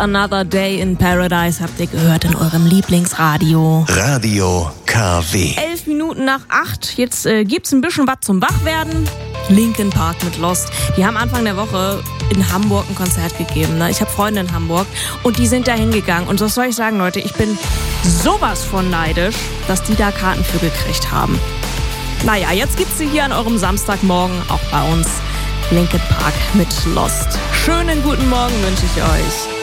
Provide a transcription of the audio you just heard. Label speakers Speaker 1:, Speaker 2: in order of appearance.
Speaker 1: Another Day in Paradise habt ihr gehört in eurem Lieblingsradio.
Speaker 2: Radio KW.
Speaker 1: 11 Minuten nach 8. Jetzt gibt's ein bisschen was zum Wachwerden. Linkin Park mit Lost. Die haben Anfang der Woche in Hamburg ein Konzert gegeben. Ne? Ich habe Freunde in Hamburg und die sind da hingegangen. Und was soll ich sagen, Leute? Ich bin sowas von neidisch, dass die da Karten für gekriegt haben. Naja, jetzt gibt's sie hier an eurem Samstagmorgen auch bei uns. Linkin Park mit Lost. Schönen guten Morgen wünsche ich euch.